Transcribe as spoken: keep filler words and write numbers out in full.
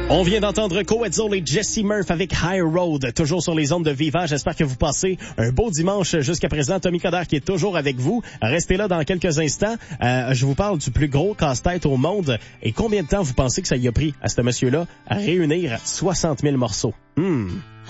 On vient d'entendre Coetzal et Jesse Murph avec High Road, toujours sur les ondes de Vivant. J'espère que vous passez un beau dimanche jusqu'à présent. Tommy Coderre qui est toujours avec vous. Restez là dans quelques instants. Euh, je vous parle du plus gros casse-tête au monde. Et combien de temps vous pensez que ça y a pris à ce monsieur-là à réunir soixante mille morceaux? Hmm.